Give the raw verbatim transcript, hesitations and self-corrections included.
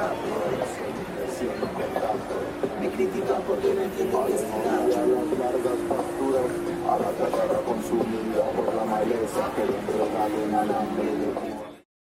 Me critican porque no entiendo que es a las largas pasturas, a la tierra consumida por la maleza que dentro da un alambre de